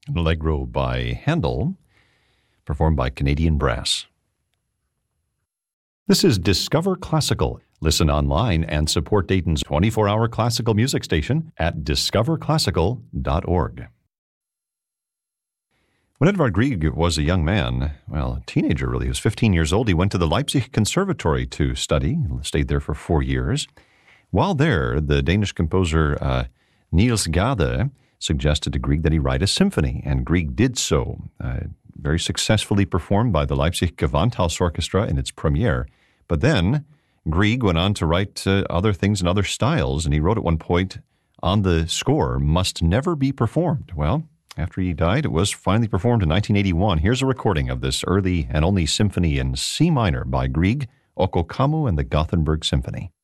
An Allegro by Handel, performed by Canadian Brass. This is Discover Classical. Listen online and support Dayton's 24-hour classical music station at discoverclassical.org. When Edvard Grieg was a young man, a teenager really, he was 15 years old, he went to the Leipzig Conservatory to study, stayed there for 4 years. While there, the Danish composer Niels Gade suggested to Grieg that he write a symphony, and Grieg did so, very successfully performed by the Leipzig Gewandhaus Orchestra in its premiere. But then Grieg went on to write other things in other styles, and he wrote at one point on the score, "Must never be performed." Well, after he died, it was finally performed in 1981. Here's a recording of this early and only symphony in C minor by Grieg, Okokamu and the Gothenburg Symphony.